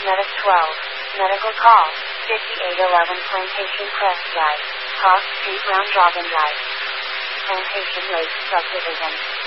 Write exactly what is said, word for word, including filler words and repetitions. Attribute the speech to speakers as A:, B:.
A: Medic twelve. Medical call. fifty-eight eleven Plantation Crest Drive. Cross Street Round Robin Drive. Plantation Lake Subdivision.